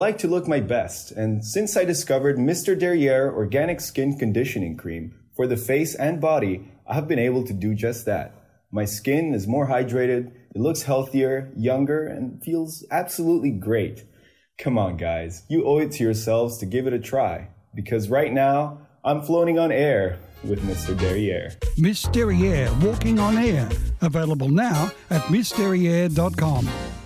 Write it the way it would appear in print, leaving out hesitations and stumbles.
like to look my best, and since I discovered Mr. Derriere Organic Skin Conditioning Cream for the face and body, I have been able to do just that. My skin is more hydrated, it looks healthier, younger, and feels absolutely great. Come on, guys, you owe it to yourselves to give it a try, because right now, I'm floating on air with Mr. Derriere. Miss Derriere Walking on Air. Available now at missderriere.com.